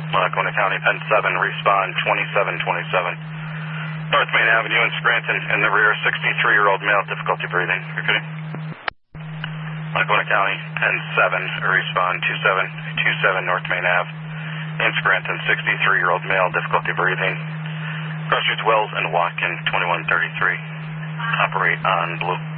Lackawanna County, Penn 7, respond 2727. North Main Avenue in Scranton, in the rear, 63-year-old male, difficulty breathing. Repeating. Lackawanna County, Penn 7, respond 2727 North Main Ave. In Scranton, 63-year-old male, difficulty breathing. Cross Streets Wells and Watkin, 2133. Operate on blue.